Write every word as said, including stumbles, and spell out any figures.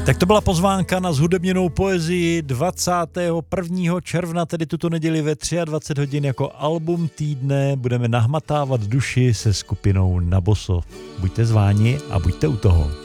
Tak to byla pozvánka na zhudebněnou poezii dvacátého prvního června, tedy tuto neděli ve dvacet tři hodin jako album týdne. Budeme nahmatávat duši se skupinou Naboso. Buďte zváni a buďte u toho.